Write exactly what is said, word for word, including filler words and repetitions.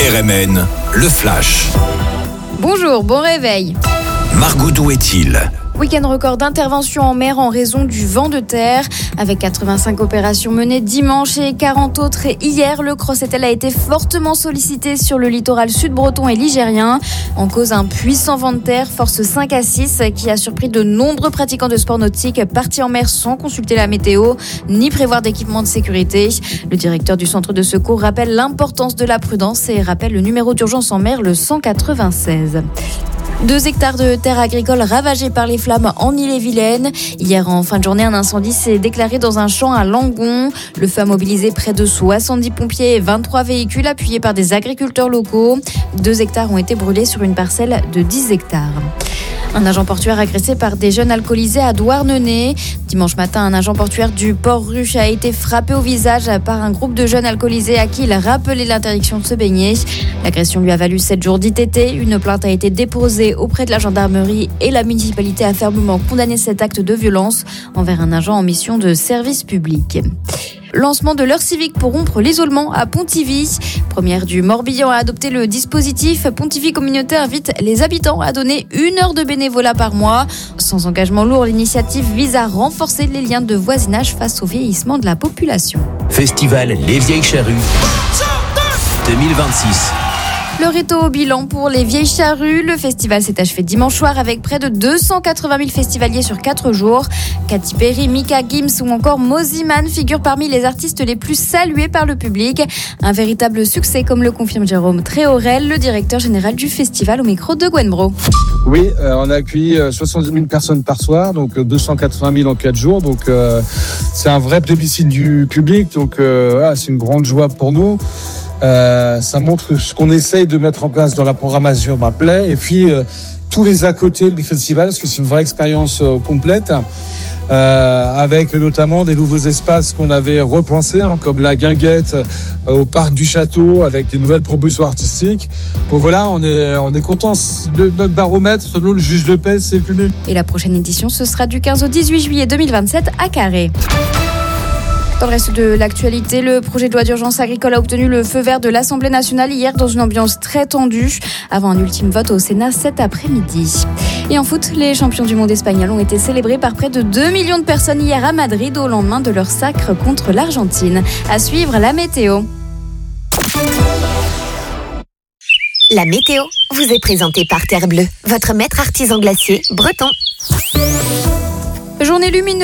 R M N, le flash. Bonjour, bon réveil. Margot, d'où est-il ? Week-end record d'intervention en mer en raison du vent de terre. Avec quatre-vingt-cinq opérations menées dimanche et quarante autres hier, le Crossetel a été fortement sollicité sur le littoral sud-breton et ligérien. En cause, un puissant vent de terre, force cinq à six, qui a surpris de nombreux pratiquants de sport nautique partis en mer sans consulter la météo, ni prévoir d'équipement de sécurité. Le directeur du centre de secours rappelle l'importance de la prudence et rappelle le numéro d'urgence en mer, le cent quatre-vingt-seize. Deux hectares de terres agricoles ravagées par les flammes en Ille-et-Vilaine. Hier, en fin de journée, un incendie s'est déclaré dans un champ à Langon. Le feu a mobilisé près de soixante-dix pompiers et vingt-trois véhicules appuyés par des agriculteurs locaux. Deux hectares ont été brûlés sur une parcelle de dix hectares. Un agent portuaire agressé par des jeunes alcoolisés à Douarnenez. Dimanche matin, un agent portuaire du port Ruche a été frappé au visage par un groupe de jeunes alcoolisés à qui il rappelait l'interdiction de se baigner. L'agression lui a valu sept jours d'I T T. Une plainte a été déposée auprès de la gendarmerie et la municipalité a fermement condamné cet acte de violence envers un agent en mission de service public. Lancement de l'heure civique pour rompre l'isolement à Pontivy. Première du Morbihan à adopter le dispositif, Pontivy Communauté invite les habitants à donner une heure de bénévolat par mois. Sans engagement lourd, l'initiative vise à renforcer les liens de voisinage face au vieillissement de la population. Festival Les Vieilles Charrues deux mille vingt-six. Le rito au bilan pour les Vieilles Charrues. Le festival s'est achevé dimanche soir avec près de deux cent quatre-vingt mille festivaliers sur quatre jours. Katy Perry, Mika Gims ou encore Moziman figurent parmi les artistes les plus salués par le public. Un véritable succès, comme le confirme Jérôme Tréorel, le directeur général du festival, au micro de Gwen Bro. Oui, euh, on a accueilli euh, soixante-dix mille personnes par soir, donc euh, deux cent quatre-vingt mille en quatre jours. Donc euh, c'est un vrai plébiscite du public, donc euh, voilà, c'est une grande joie pour nous. Euh, ça montre ce qu'on essaye de mettre en place dans la programmation bah, plaît, et puis euh, tous les à côté du festival, parce que c'est une vraie expérience euh, complète, euh, avec notamment des nouveaux espaces qu'on avait repensés, hein, comme la guinguette euh, au parc du château, avec des nouvelles propositions artistiques. Donc voilà, on est on est content. Le, notre baromètre, selon le juge de paix, c'est plus mieux. Et la prochaine édition, ce sera du quinze au dix-huit juillet deux mille vingt-sept à Carré. Dans le reste de l'actualité, le projet de loi d'urgence agricole a obtenu le feu vert de l'Assemblée nationale hier dans une ambiance très tendue, avant un ultime vote au Sénat cet après-midi. Et en foot, les champions du monde espagnols ont été célébrés par près de deux millions de personnes hier à Madrid au lendemain de leur sacre contre l'Argentine. À suivre, la météo. La météo vous est présentée par Terre Bleue, votre maître artisan glacier breton. Journée lumineuse.